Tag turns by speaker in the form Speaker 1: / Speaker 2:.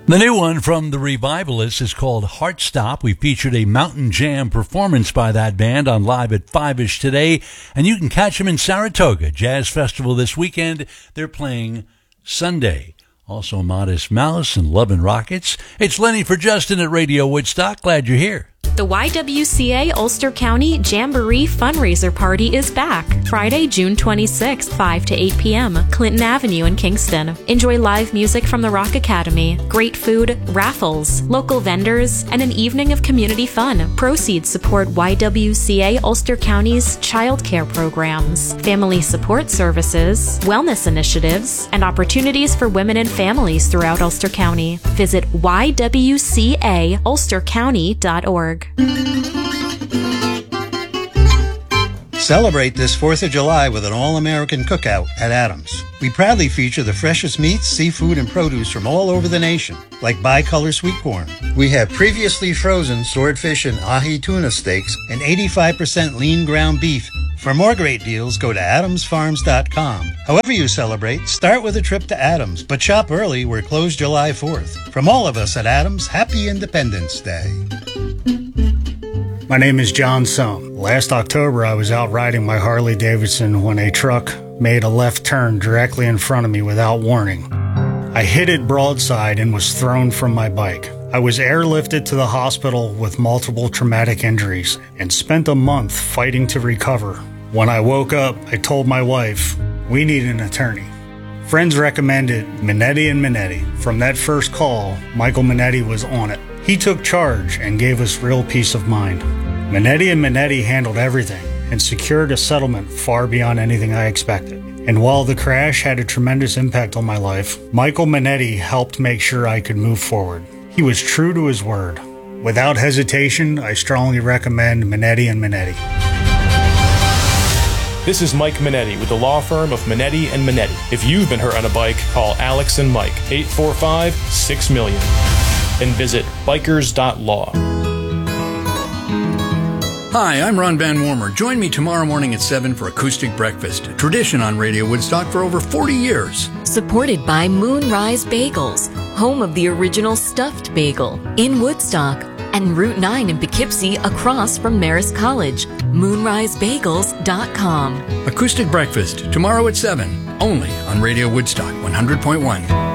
Speaker 1: The new one from the Revivalists is called Heartstop. We featured a Mountain Jam performance by that band on Live at 5-ish today, and you can catch them in Saratoga Jazz Festival this weekend. They're playing Sunday. Also Modest Mouse and Lovin' Rockets. It's Lenny for Justin at Radio Woodstock. Glad you're here.
Speaker 2: The YWCA Ulster County Jamboree Fundraiser Party is back. Friday, June 26th, 5 to 8 p.m., Clinton Avenue in Kingston. Enjoy live music from the Rock Academy, great food, raffles, local vendors, and an evening of community fun. Proceeds support YWCA Ulster County's child care programs, family support services, wellness initiatives, and opportunities for women and families throughout Ulster County. Visit ywcaulstercounty.org.
Speaker 3: Celebrate this 4th of July with an all-American cookout at Adams. We proudly feature the freshest meats, seafood, and produce from all over the nation, like bicolor sweet corn. We have previously frozen swordfish and ahi tuna steaks and 85% lean ground beef. For more great deals, go to adamsfarms.com. However you celebrate, start with a trip to Adams, but shop early. We're closed July 4th. From all of us at Adams, happy Independence Day.
Speaker 4: My name is John Sohm. Last October, I was out riding my Harley Davidson when a truck made a left turn directly in front of me without warning. I hit it broadside and was thrown from my bike. I was airlifted to the hospital with multiple traumatic injuries and spent a month fighting to recover. When I woke up, I told my wife, we need an attorney. Friends recommended Minetti & Minetti. From that first call, Michael Minetti was on it. He took charge and gave us real peace of mind. Minetti & Minetti handled everything and secured a settlement far beyond anything I expected. And while the crash had a tremendous impact on my life, Michael Minetti helped make sure I could move forward. He was true to his word. Without hesitation, I strongly recommend Minetti & Minetti.
Speaker 5: This is Mike Minetti with the law firm of Minetti & Minetti. If you've been hurt on a bike, call Alex and Mike, 845-6-MILLION. And visit bikers.law.
Speaker 6: Hi, I'm Ron Van Wormer. Join me tomorrow morning at 7 for Acoustic Breakfast, a tradition on Radio Woodstock for over 40 years.
Speaker 7: Supported by Moonrise Bagels, home of the original stuffed bagel, in Woodstock, and Route 9 in Poughkeepsie across from Marist College. MoonriseBagels.com.
Speaker 6: Acoustic Breakfast, tomorrow at 7, only on Radio Woodstock 100.1.